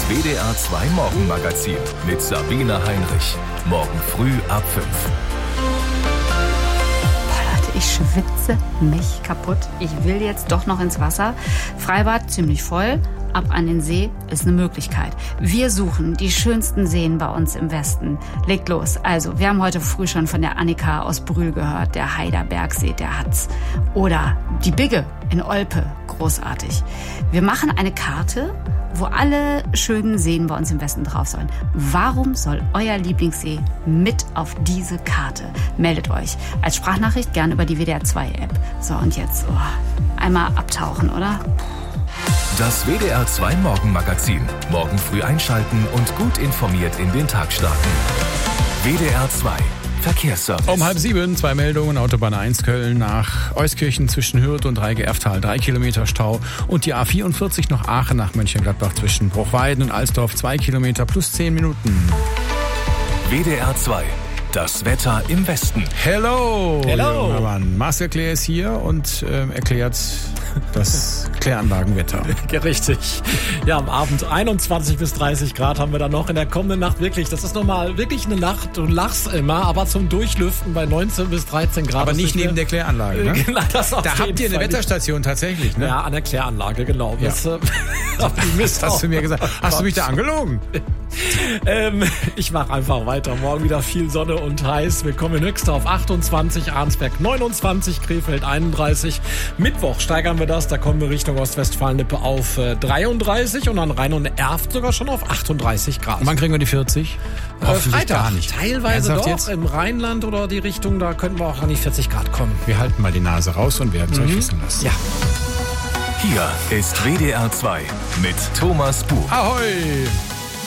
WDR 2 Morgenmagazin mit Sabine Heinrich. Morgen früh ab 5. Ich schwitze mich kaputt. Ich will jetzt doch noch ins Wasser. Freibad ziemlich voll. Ab an den See ist eine Möglichkeit. Wir suchen die schönsten Seen bei uns im Westen. Legt los. Also, wir haben heute früh schon von der Annika aus Brühl gehört. Der Heiderbergsee, der hat's. Oder die Bigge in Olpe. Großartig. Wir machen eine Karte, wo alle schönen Seen bei uns im Westen drauf sollen. Warum soll euer Lieblingssee mit auf diese Karte? Meldet euch als Sprachnachricht gern über die WDR 2 App. So, und jetzt einmal abtauchen, oder? Das WDR 2 Morgenmagazin. Morgen früh einschalten und gut informiert in den Tag starten. WDR 2 Verkehrsservice. Um 6:30, 2 Meldungen. Autobahn 1 Köln nach Euskirchen zwischen Hürth und Reigeerftal 3 Kilometer Stau. Und die A44 noch Aachen nach Mönchengladbach zwischen Bruchweiden und Alsdorf 2 Kilometer plus 10 Minuten. WDR 2. Das Wetter im Westen. Hello. Junger Mann. Marcel Klär ist hier und erklärt das Kläranlagenwetter. Ja, richtig. Ja, am Abend 21 bis 30 Grad haben wir dann noch in der kommenden Nacht. Wirklich, das ist nochmal wirklich eine Nacht. Du lachst immer, aber zum Durchlüften bei 19 bis 13 Grad. Aber nicht neben der Kläranlage, ne? Genau, das auf da jeden habt ihr eine Fall Wetterstation tatsächlich, ne? Ja, an der Kläranlage, genau. Ja. Das hast du mir gesagt. Hast du mich da angelogen? Ich mache einfach weiter. Morgen wieder viel Sonne und heiß. Wir kommen in Höchster auf 28, Arnsberg 29, Krefeld 31. Mittwoch steigern wir das. Da kommen wir Richtung Ostwestfalen-Lippe auf 33 und an Rhein und Erft sogar schon auf 38 Grad. Und wann kriegen wir die 40? Hoffentlich Freitag. gar nicht. Teilweise doch. Jetzt? Im Rheinland oder die Richtung, da könnten wir auch an die 40 Grad kommen. Wir halten mal die Nase raus und werden es euch wissen lassen. Ja. Hier ist WDR 2 mit Thomas Buch. Ahoi!